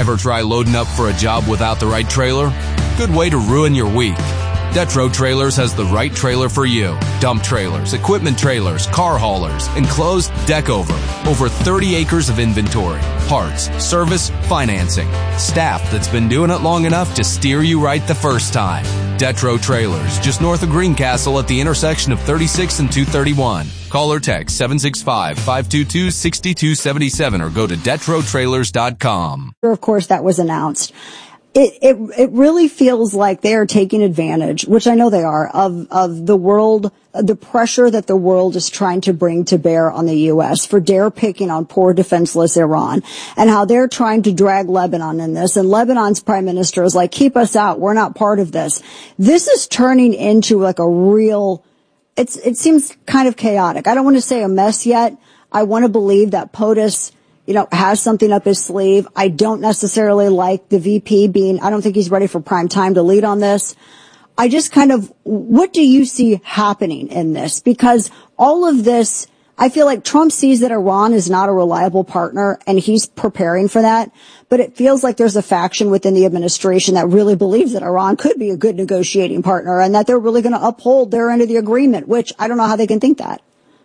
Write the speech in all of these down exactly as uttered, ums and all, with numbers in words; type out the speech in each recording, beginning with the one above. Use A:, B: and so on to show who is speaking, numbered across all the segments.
A: Ever try loading up for a job without the right trailer? Good way to ruin your week. Detro Trailers has the right trailer for you. Dump trailers, equipment trailers, car haulers, enclosed deck over. Over thirty acres of inventory, parts, service, financing. Staff that's been doing it long enough to steer you right the first time. Detro Trailers, just north of Greencastle at the intersection of thirty-six and two thirty-one. Call or text seven six five, five two two, six two seven seven or go to detro trailers dot com.
B: Of course, that was announced. It, it, it really feels like they are taking advantage, which I know they are, of, of the world, the pressure that the world is trying to bring to bear on the U S for dare picking on poor defenseless Iran and how they're trying to drag Lebanon in this. And Lebanon's prime minister is like, keep us out. We're not part of this. This is turning into like a real, it's, it seems kind of chaotic. I don't want to say a mess yet. I want to believe that POTUS, you know, has something up his sleeve. I don't necessarily like the V P being, I don't think he's ready for prime time to lead on this. I just kind of, what do you see happening in this? Because all of this, I feel like Trump sees that Iran is not a reliable partner and he's preparing for that. But it feels like there's a faction within the administration that really believes that Iran could be a good negotiating partner and that they're really going to uphold their end of the agreement, which I don't know how they can think that.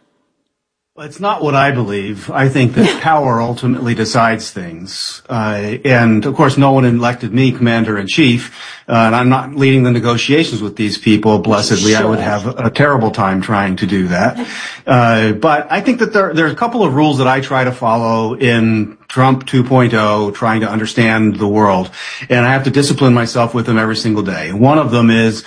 C: Well, it's not what I believe. I think that power ultimately decides things. Uh, and of course, no one elected me commander-in-chief, uh, and I'm not leading the negotiations with these people. Blessedly, sure. I would have a, a terrible time trying to do that. Uh, but I think that there, there are a couple of rules that I try to follow in Trump two point oh, trying to understand the world. And I have to discipline myself with them every single day. One of them is,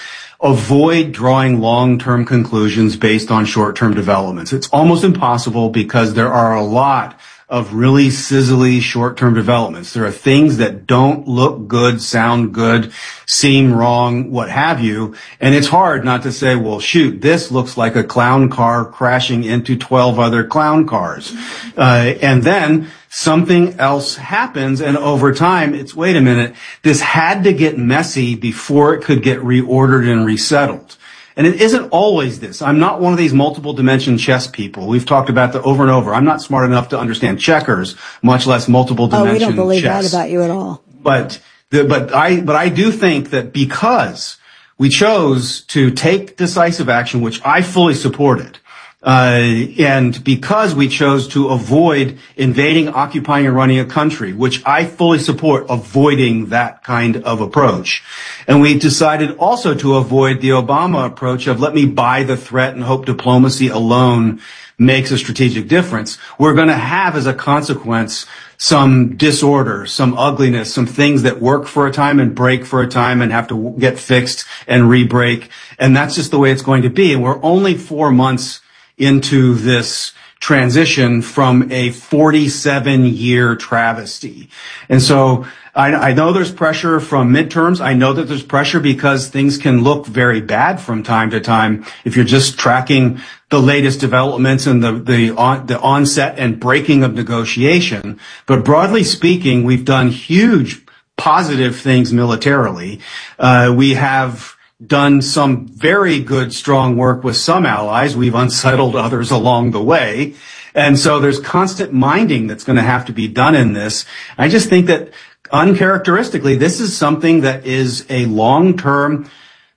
C: avoid drawing long-term conclusions based on short-term developments. It's almost impossible because there are a lot of really sizzly short-term developments. There are things that don't look good, sound good, seem wrong, what have you. And it's hard not to say, well, shoot, this looks like a clown car crashing into twelve other clown cars. Uh, and then something else happens, and over time, it's, wait a minute, this had to get messy before it could get reordered and resettled. And it isn't always this. I'm not one of these multiple dimension chess people. We've talked about that over and over. I'm not smart enough to understand checkers, much less multiple dimension chess.
B: Oh, we don't believe chess. That about you at all.
C: But, the, but I, but I do think that because we chose to take decisive action, which I fully supported, Uh, and because we chose to avoid invading, occupying, and running a country, which I fully support avoiding that kind of approach. And we decided also to avoid the Obama approach of let me buy the threat and hope diplomacy alone makes a strategic difference. We're going to have as a consequence some disorder, some ugliness, some things that work for a time and break for a time and have to get fixed and re-break. And that's just the way it's going to be. And we're only four months into this transition from a forty-seven year travesty. And so I, I know there's pressure from midterms. I know that there's pressure because things can look very bad from time to time if you're just tracking the latest developments and the, the, on, the onset and breaking of negotiation. But broadly speaking, we've done huge positive things militarily. Uh, we have done some very good, strong work with some allies. We've unsettled others along the way. And so there's constant minding that's going to have to be done in this. I just think that uncharacteristically, this is something that is a long-term,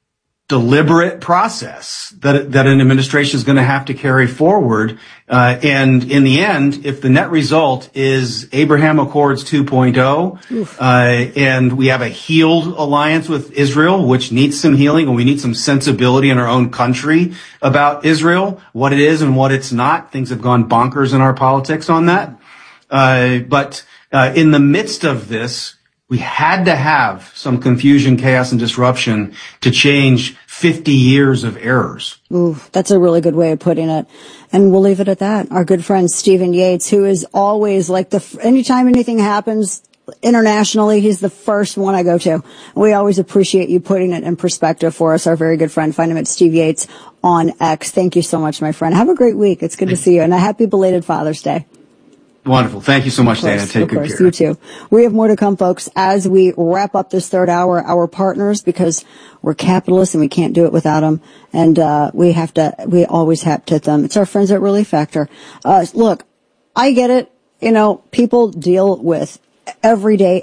C: deliberate process that that an administration is going to have to carry forward. Uh, and in the end, if the net result is Abraham Accords two point oh, uh, and we have a healed alliance with Israel, which needs some healing, and we need some sensibility in our own country about Israel, what it is and what it's not. Things have gone bonkers in our politics on that. Uh, but uh, in the midst of this, we had to have some confusion, chaos, and disruption to change fifty years of errors.
B: Ooh, that's a really good way of putting it. And we'll leave it at that. Our good friend Stephen Yates, who is always like the, anytime anything happens internationally, he's the first one I go to. We always appreciate you putting it in perspective for us. Our very good friend. Find him at Steve Yates on X. Thank you so much, my friend. Have a great week. It's good to see you. And a happy belated Father's Day.
C: Wonderful. Thank you so much, Dana. Take good care.
B: You too. We have more to come, folks, as we wrap up this third hour. Our partners, because we're capitalists and we can't do it without them. And, uh, we have to, we always have to them. It's our friends at Relief Factor. Uh, look, I get it. You know, people deal with everyday